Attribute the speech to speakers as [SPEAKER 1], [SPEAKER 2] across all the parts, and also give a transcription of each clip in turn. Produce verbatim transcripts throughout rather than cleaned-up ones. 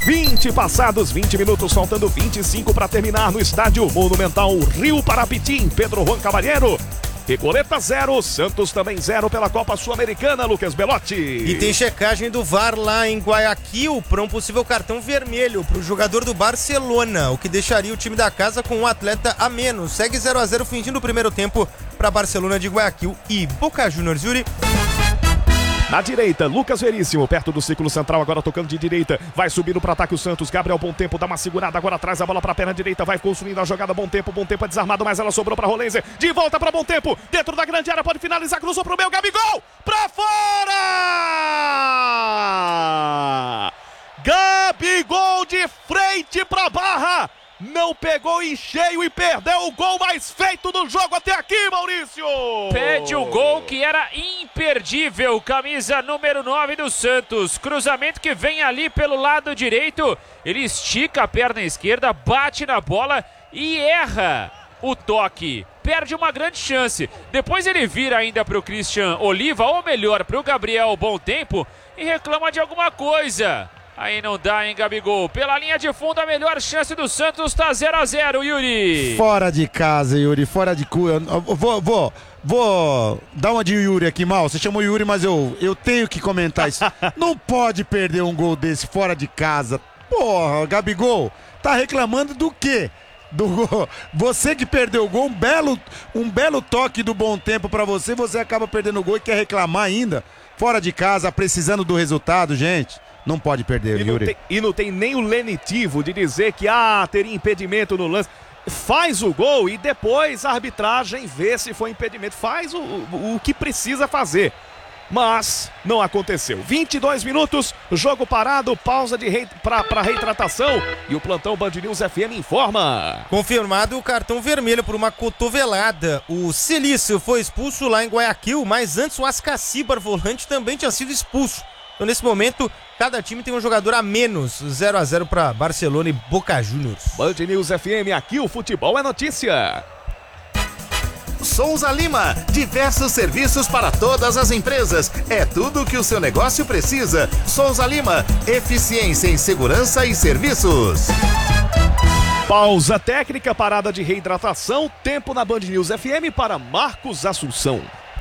[SPEAKER 1] vinte passados, vinte minutos, faltando vinte e cinco para terminar no estádio Monumental Rio Parapitim, Pedro Juan Cavalheiro. Recoleta zero, Santos também zero pela Copa Sul-Americana, Lucas Belotti.
[SPEAKER 2] E tem checagem do V A R lá em Guayaquil para um possível cartão vermelho para o jogador do Barcelona, o que deixaria o time da casa com um atleta a menos. Segue zero a zero, fingindo o primeiro tempo para Barcelona de Guayaquil e Boca Juniors. Yuri.
[SPEAKER 1] Na direita, Lucas Veríssimo, perto do círculo central, agora tocando de direita, vai subindo para ataque o Santos, Gabriel Bom Tempo, dá uma segurada, agora traz a bola para a perna direita, vai construindo a jogada, Bom Tempo, Bom Tempo é desarmado, mas ela sobrou para Rolenzer, de volta para Bom Tempo, dentro da grande área, pode finalizar, cruzou pro meio, Gabigol, para fora! Gabigol de frente para a barra! Não pegou em cheio e perdeu o gol mais feito do jogo até aqui, Maurício!
[SPEAKER 3] Pede o gol que era imperdível, camisa número nove do Santos. Cruzamento que vem ali pelo lado direito, ele estica a perna esquerda, bate na bola e erra o toque. Perde uma grande chance. Depois ele vira ainda para o Christian Oliva, ou melhor, para o Gabriel Bom Tempo, e reclama de alguma coisa. Aí não dá, hein, Gabigol. Pela linha de fundo, a melhor chance do Santos tá zero a zero, Yuri.
[SPEAKER 4] Fora de casa, Yuri, fora de cu. Eu vou, vou, vou dar uma de Yuri aqui, mal. Você chamou Yuri, mas eu, eu tenho que comentar isso. Não pode perder um gol desse fora de casa. Porra, Gabigol, tá reclamando do quê? Do gol. Você que perdeu o gol, um belo, um belo toque do Bom Tempo pra você, você acaba perdendo o gol e quer reclamar ainda. Fora de casa, precisando do resultado, gente. Não pode perder,
[SPEAKER 1] e
[SPEAKER 4] Yuri.
[SPEAKER 1] Não tem, e não tem nem o lenitivo de dizer que ah, teria impedimento no lance. Faz o gol e depois a arbitragem vê se foi impedimento. Faz o, o, o que precisa fazer. Mas não aconteceu. vinte e dois minutos, jogo parado, pausa de rei, para reitratação. E o plantão Band News F M informa.
[SPEAKER 2] Confirmado o cartão vermelho por uma cotovelada. O Celício foi expulso lá em Guayaquil, mas antes o Ascacibar, volante, também tinha sido expulso. Então, nesse momento, cada time tem um jogador a menos. zero a zero para Barcelona e Boca Juniors.
[SPEAKER 1] Band News F M, aqui o futebol é notícia.
[SPEAKER 5] Souza Lima, diversos serviços para todas as empresas. É tudo o que o seu negócio precisa. Souza Lima, eficiência em segurança e serviços.
[SPEAKER 1] Pausa técnica, parada de reidratação. Tempo na Band News F M para Marcos Assunção.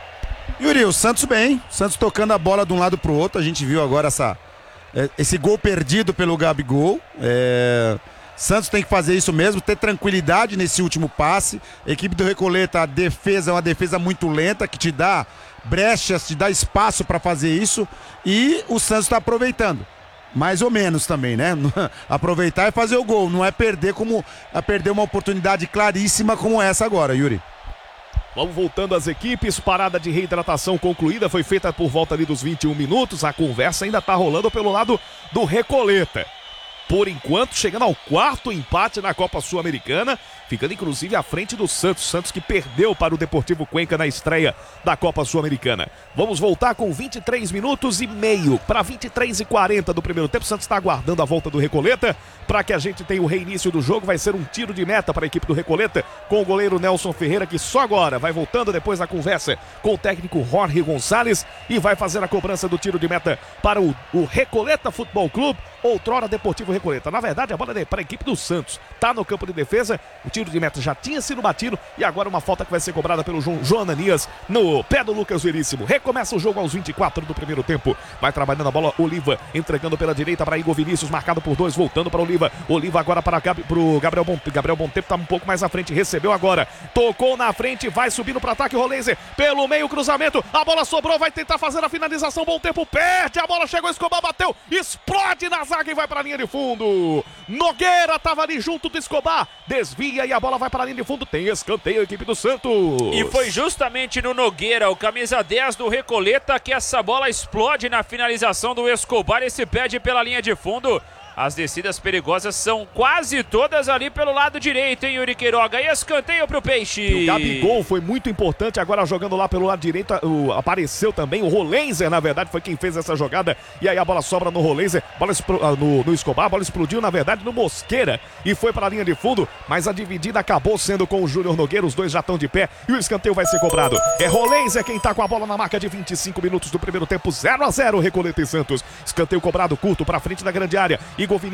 [SPEAKER 4] Yuri, o Santos bem, Santos tocando a bola de um lado pro outro, a gente viu agora essa, esse gol perdido pelo Gabigol, é... Santos tem que fazer isso mesmo, ter tranquilidade nesse último passe. A equipe do Recoleta, a defesa é uma defesa muito lenta, que te dá brechas, te dá espaço para fazer isso, e o Santos está aproveitando. Mais ou menos também, né? Aproveitar e fazer o gol, não é perder como a perder uma oportunidade claríssima como essa agora, Yuri.
[SPEAKER 1] Vamos voltando às equipes, parada de reidratação concluída, foi feita por volta ali dos vinte e um minutos, a conversa ainda está rolando pelo lado do Recoleta. Por enquanto, chegando ao quarto empate na Copa Sul-Americana, ficando inclusive à frente do Santos, Santos que perdeu para o Deportivo Cuenca na estreia da Copa Sul-Americana. Vamos voltar com vinte e três minutos e meio para vinte e três e quarenta do primeiro tempo. O Santos está aguardando a volta do Recoleta para que a gente tenha o reinício do jogo. Vai ser um tiro de meta para a equipe do Recoleta com o goleiro Nelson Ferreira, que só agora vai voltando depois da conversa com o técnico Jorge Gonçalves e vai fazer a cobrança do tiro de meta para o, o Recoleta Futebol Clube, outrora Deportivo Recoleta. Na verdade, a bola é para a equipe do Santos. Tá no campo de defesa, o tiro de meta já tinha sido batido e agora uma falta que vai ser cobrada pelo João, João Ananias no pé do Lucas Veríssimo. Recomeça o jogo aos vinte e quatro do primeiro tempo. Vai trabalhando a bola, Oliva entregando pela direita para Igor Vinícius, marcado por dois, voltando para Oliva. Oliva agora para o Gabriel Bom, Gabriel Bom Tempo, tá um pouco mais à frente, recebeu agora, tocou na frente, vai subindo para ataque, Rolenzer pelo meio, cruzamento, a bola sobrou, vai tentar fazer a finalização, Bom Tempo perde, a bola chegou, Escobar bateu, explode na zaga e vai para a linha de fundo. Nogueira tava ali junto do Escobar, desvia e a bola vai para a linha de fundo, tem escanteio a equipe do Santos.
[SPEAKER 3] E foi justamente no Nogueira, o camisa dez do Recoleta, que essa bola explode na finalização do Escobar e se perde pela linha de fundo. As descidas perigosas são quase todas ali pelo lado direito, hein, Yuri Queiroga? E escanteio pro Peixe.
[SPEAKER 1] E o Gabigol foi muito importante agora jogando lá pelo lado direito. O, apareceu também o Rolenzer, na verdade, foi quem fez essa jogada. E aí a bola sobra no Rolenzer, bola no, no Escobar, a bola explodiu, na verdade, no Mosqueira. E foi para a linha de fundo, mas a dividida acabou sendo com o Júnior Nogueira. Os dois já estão de pé e o escanteio vai ser cobrado. É Rolenzer quem tá com a bola na marca de vinte e cinco minutos do primeiro tempo, zero a zero, Recoleta e Santos. Escanteio cobrado curto para frente da grande área. Igor Vinícius